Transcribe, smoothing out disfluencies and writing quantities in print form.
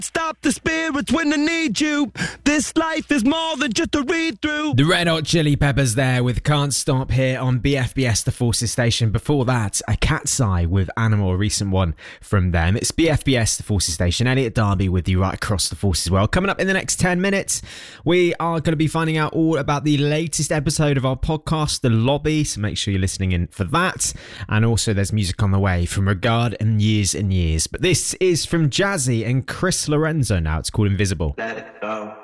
stop the spirits when they need you. This life is more than just a read-through. The Red Hot Chili Peppers there with Can't Stop here on BFBS The Forces Station. Before that, a Cat's Eye with Animal, a recent one from them. It's BFBS The Forces Station. Elliot Darby with you right across the Forces world. Coming up in the next 10 minutes, we are going to be finding out all about the latest episode of our podcast, The Lobby, so make sure you're listening in for that. And also there's music on the way from Regard and Years and Years. But this is from Jazzy and Chris Lorenzo now. It's called Invisible. Let it go.